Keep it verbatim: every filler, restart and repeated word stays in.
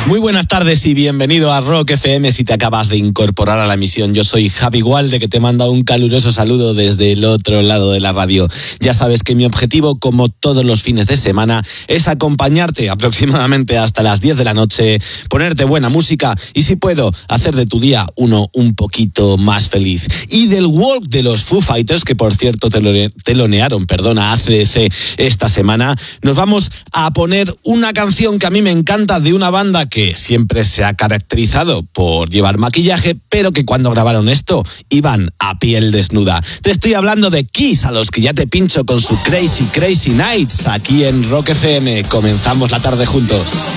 Muy buenas tardes y bienvenido a Rock F M si te acabas de incorporar a la emisión. Yo soy Javi Gualde, que te manda un caluroso saludo desde el otro lado de la radio. Ya sabes que mi objetivo, como todos los fines de semana, es acompañarte aproximadamente hasta las diez de la noche, ponerte buena música y, si puedo, hacer de tu día uno un poquito más feliz. Y del Walk de los Foo Fighters, que por cierto telone- telonearon, perdona, A C D C esta semana, nos vamos a poner una canción que a mí me encanta, de una banda que que siempre se ha caracterizado por llevar maquillaje, pero que cuando grabaron esto iban a piel desnuda. Te estoy hablando de Kiss, a los que ya te pincho con su Crazy Crazy Nights aquí en Rock F M. Comenzamos la tarde juntos.